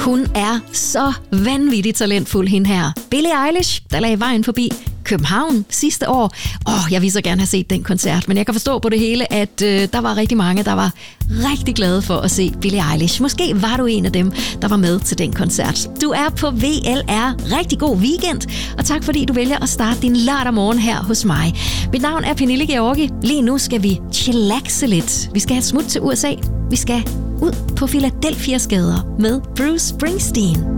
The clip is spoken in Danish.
Hun er så vanvittigt talentfuld, hende her. Billie Eilish, der lagde vejen forbi København sidste år. Jeg ville så gerne have set den koncert, men jeg kan forstå på det hele, at der var rigtig mange, der var rigtig glade for at se Billie Eilish. Måske var du en af dem, der var med til den koncert. Du er på VLR. Rigtig god weekend, og tak fordi du vælger at starte din lørdag morgen her hos mig. Mit navn er Pernille Georgi. Lige nu skal vi chillaxe lidt. Vi skal have et smut til USA. Vi skal ud på Philadelphias gader med Bruce Springsteen.